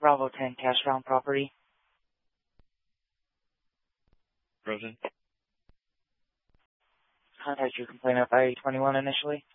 Bravo 10, cash found property. Frozen. Contact your complainant by 21 initially.